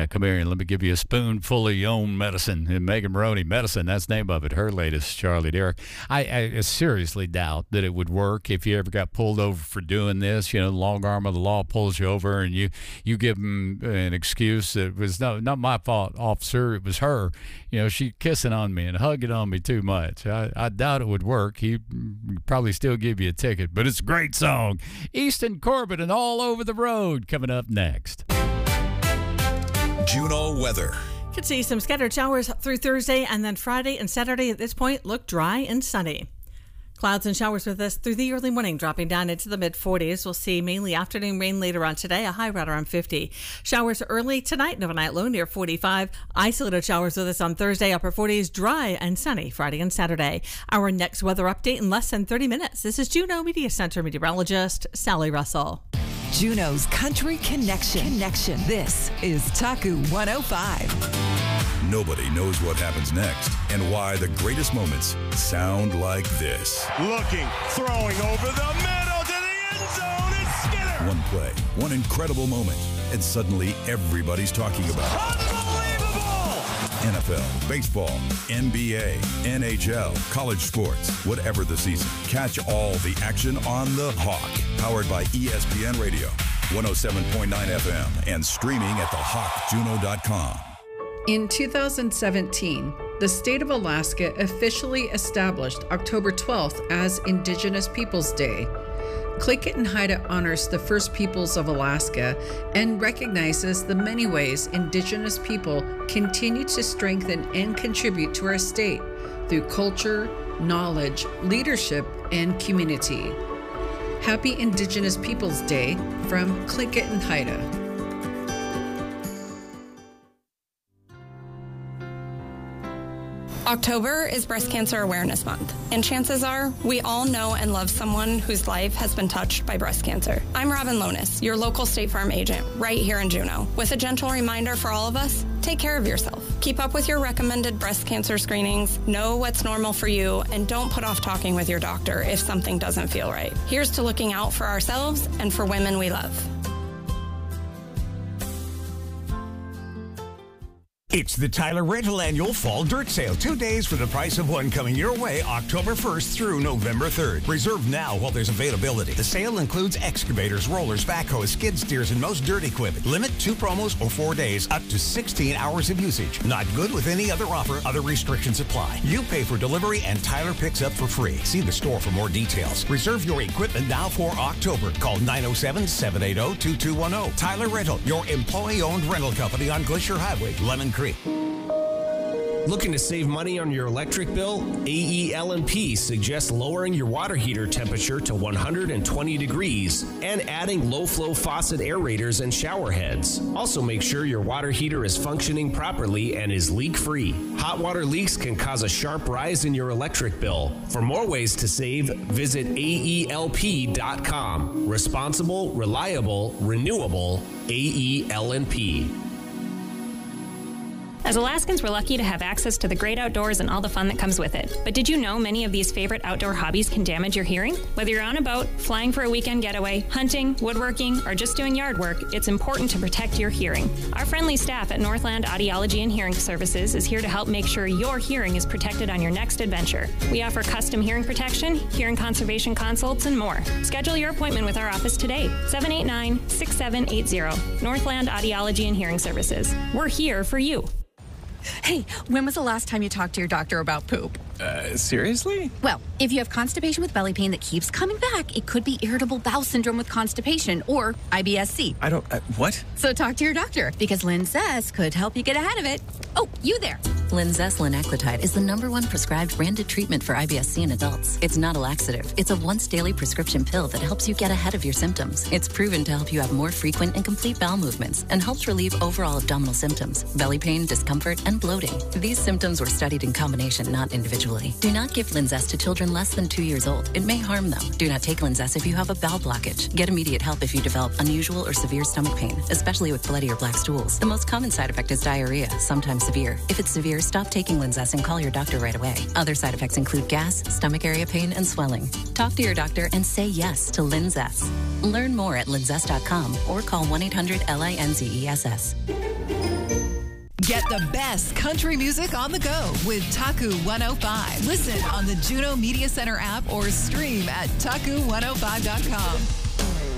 come here and let me give you a spoonful of your own medicine. And Megan Maroney, Medicine, that's the name of it. Her latest, Charlie Derrick. I seriously doubt that it would work if you ever got pulled over for doing this. You know, the long arm of the law pulls you over and you give them an excuse. It was not my fault, officer. It was her. You know, she kissing on me and hugging on me too much. I doubt it would work. He probably still give you a ticket, but it's a great song. Easton Corbett and All Over the Road coming up next. Juneau weather. Could see some scattered showers through Thursday, and then Friday and Saturday at this point look dry and sunny. Clouds and showers with us through the early morning, dropping down into the mid-40s. We'll see mainly afternoon rain later on today, a high right around 50. Showers early tonight, overnight low near 45. Isolated showers with us on Thursday, upper 40s, dry and sunny Friday and Saturday. Our next weather update in less than 30 minutes. This is Juneau Media Center meteorologist Sally Russell. Juneau's Country Connection. This is Taku 105. Nobody knows what happens next and why the greatest moments sound like this. Looking, throwing over the middle to the end zone. It's Skinner. One play, one incredible moment, and suddenly everybody's talking about it. NFL, baseball, NBA, NHL, college sports, whatever the season. Catch all the action on the Hawk. Powered by ESPN Radio, 107.9 FM, and streaming at thehawkjuneau.com. In 2017, the state of Alaska officially established October 12th as Indigenous Peoples Day. Click It and Haida honors the First Peoples of Alaska and recognizes the many ways Indigenous people continue to strengthen and contribute to our state through culture, knowledge, leadership, and community. Happy Indigenous Peoples Day from Click It and Haida. October is Breast Cancer Awareness Month, and chances are we all know and love someone whose life has been touched by breast cancer. I'm Robin Lonis, your local State Farm agent right here in Juneau, with a gentle reminder for all of us: take care of yourself. Keep up with your recommended breast cancer screenings, know what's normal for you, and don't put off talking with your doctor if something doesn't feel right. Here's to looking out for ourselves and for women we love. It's the Tyler Rental Annual Fall Dirt Sale. 2 days for the price of one, coming your way October 1st through November 3rd. Reserve now while there's availability. The sale includes excavators, rollers, backhoes, skid steers, and most dirt equipment. Limit 2 promos or 4 days, up to 16 hours of usage. Not good with any other offer. Other restrictions apply. You pay for delivery and Tyler picks up for free. See the store for more details. Reserve your equipment now for October. Call 907-780-2210. Tyler Rental, your employee-owned rental company on Glacier Highway, Lemon Creek. Looking to save money on your electric bill? AEL&P suggests lowering your water heater temperature to 120 degrees and adding low-flow faucet aerators and shower heads. Also make sure your water heater is functioning properly and is leak-free. Hot water leaks can cause a sharp rise in your electric bill. For more ways to save, visit AELP.com. Responsible, reliable, renewable, AEL&P. As Alaskans, we're lucky to have access to the great outdoors and all the fun that comes with it. But did you know many of these favorite outdoor hobbies can damage your hearing? Whether you're on a boat, flying for a weekend getaway, hunting, woodworking, or just doing yard work, it's important to protect your hearing. Our friendly staff at Northland Audiology and Hearing Services is here to help make sure your hearing is protected on your next adventure. We offer custom hearing protection, hearing conservation consults, and more. Schedule your appointment with our office today, 789-6780. Northland Audiology and Hearing Services. We're here for you. Hey, when was the last time you talked to your doctor about poop? Seriously? Well, if you have constipation with belly pain that keeps coming back, it could be irritable bowel syndrome with constipation or IBS-C. I don't, what? So talk to your doctor, because Linzess could help you get ahead of it. Oh, you there. Linzess linaclotide is the #1 prescribed branded treatment for IBS-C in adults. It's not a laxative. It's a once daily prescription pill that helps you get ahead of your symptoms. It's proven to help you have more frequent and complete bowel movements and helps relieve overall abdominal symptoms, belly pain, discomfort, and bloating. These symptoms were studied in combination, not individually. Do not give Linzess to children less than 2 years old. It may harm them. Do not take Linzess if you have a bowel blockage. Get immediate help if you develop unusual or severe stomach pain, especially with bloody or black stools. The most common side effect is diarrhea, sometimes severe. If it's severe, stop taking Linzess and call your doctor right away. Other side effects include gas, stomach area pain, and swelling. Talk to your doctor and say yes to Linzess. Learn more at linzess.com or call 1-800-LINZESS. The best country music on the go with Taku 105. Listen on the Juno Media Center app or stream at taku105.com.